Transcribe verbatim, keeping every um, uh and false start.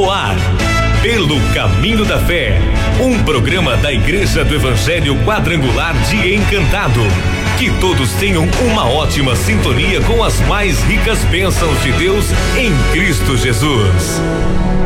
no ar. Pelo Caminho da Fé, um programa da Igreja do Evangelho Quadrangular de Encantado. Que todos tenham uma ótima sintonia com as mais ricas bênçãos de Deus em Cristo Jesus.